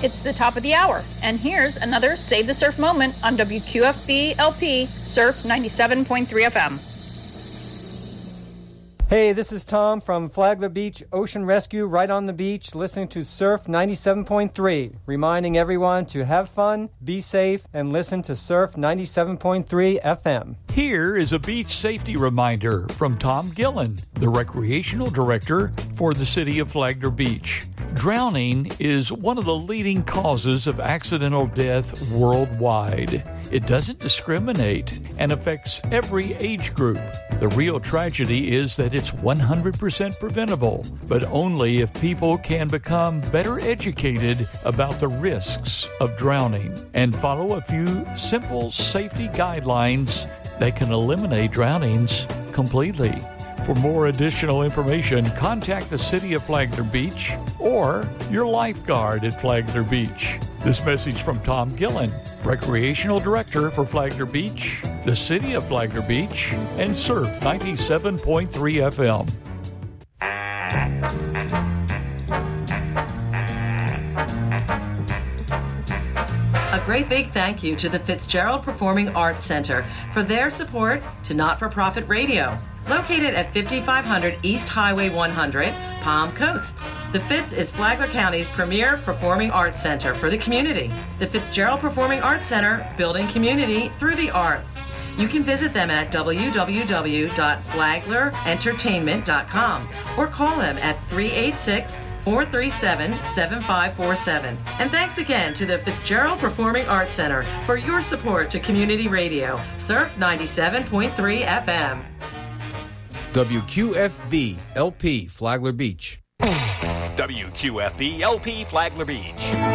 It's the top of the hour, and here's another Save the Surf moment on WQFB LP Surf 97.3 FM. Hey, this is Tom from Flagler Beach Ocean Rescue, right on the beach, listening to Surf 97.3, reminding everyone to have fun, be safe, and listen to Surf 97.3 FM. Here is a beach safety reminder from Tom Gillen, the recreational director for the city of Flagler Beach. Drowning is one of the leading causes of accidental death worldwide. It doesn't discriminate and affects every age group. The real tragedy is that it's 100% preventable, but only if people can become better educated about the risks of drowning and follow a few simple safety guidelines that can eliminate drownings completely. For more additional information, contact the City of Flagler Beach or your lifeguard at Flagler Beach. This message from Tom Gillen, Recreational Director for Flagler Beach, the City of Flagler Beach, and Surf 97.3 FM. A great big thank you to the Fitzgerald Performing Arts Center for their support to Not-for-Profit Radio, located at 5500 East Highway 100, Palm Coast. The Fitz is Flagler County's premier performing arts center for the community. The Fitzgerald Performing Arts Center, building community through the arts. You can visit them at www.flaglerentertainment.com or call them at 386-437-7547. And thanks again to the Fitzgerald Performing Arts Center for your support to community radio. Surf 97.3 FM. WQFB LP Flagler Beach. WQFB LP Flagler Beach.